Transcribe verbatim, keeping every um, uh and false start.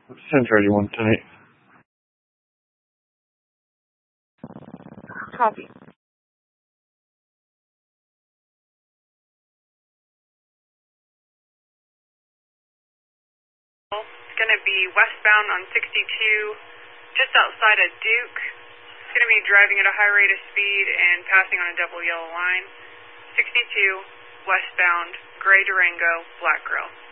ten thirty-one tonight. Copy. It's going to be westbound on sixty-two, just outside of Duke. It's going to be driving at a high rate of speed and passing on a double yellow line. sixty-two, westbound, gray Durango, black grill.